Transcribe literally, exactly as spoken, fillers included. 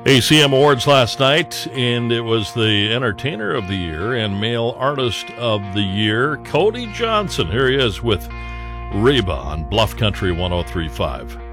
A C M Awards last night, and it was the Entertainer of the Year and Male Artist of the Year, Cody Johnson. Here he is with Reba on Bluff Country one oh three point five.